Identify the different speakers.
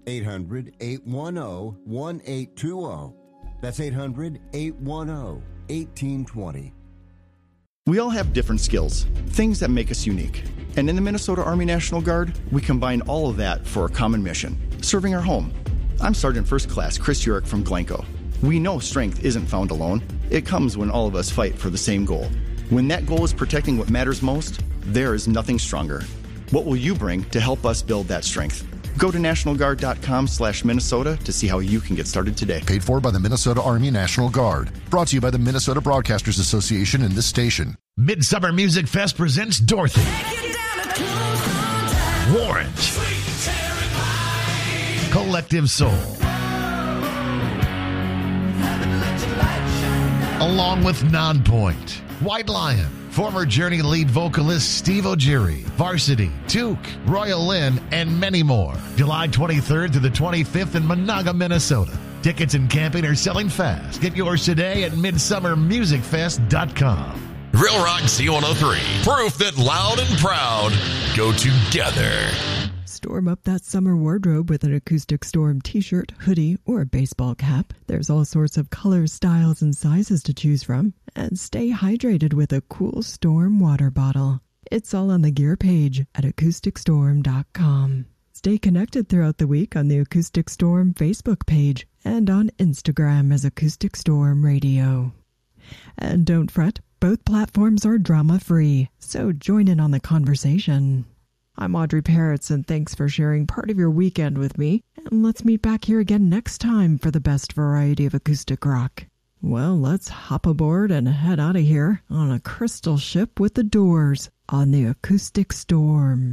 Speaker 1: 800-810-1820. That's 800-810-1820.
Speaker 2: We all have different skills, things that make us unique. And in the Minnesota Army National Guard, we combine all of that for a common mission, serving our home. I'm Sergeant First Class Chris Urich from Glencoe. We know strength isn't found alone. It comes when all of us fight for the same goal. When that goal is protecting what matters most, there is nothing stronger. What will you bring to help us build that strength? Go to nationalguard.com/Minnesota to see how you can get started today.
Speaker 3: Paid for by the Minnesota Army National Guard. Brought to you by the Minnesota Broadcasters Association and this station.
Speaker 4: Midsummer Music Fest presents Dorothy, Warrant, Collective Soul, along with Nonpoint, White Lion, former Journey lead vocalist Steve O'Geary, Varsity, Duke, Royal Lynn, and many more. July 23rd to the 25th in Monaga, Minnesota. Tickets and camping are selling fast. Get yours today at midsummermusicfest.com.
Speaker 5: Real Rock C103. Proof that loud and proud go together.
Speaker 6: Storm up that summer wardrobe with an Acoustic Storm t-shirt, hoodie, or a baseball cap. There's all sorts of colors, styles, and sizes to choose from. And stay hydrated with a cool Storm water bottle. It's all on the gear page at acousticstorm.com. Stay connected throughout the week on the Acoustic Storm Facebook page and on Instagram as Acoustic Storm Radio. And don't fret, both platforms are drama-free, so join in on the conversation. I'm Audrey Peretz, and thanks for sharing part of your weekend with me. And let's meet back here again next time for the best variety of acoustic rock. Well, let's hop aboard and head out of here on a crystal ship with the Doors on the Acoustic Storm.